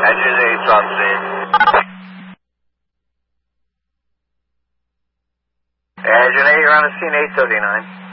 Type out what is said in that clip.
Engine 8's on scene. Engine 8, you're on the scene, 839.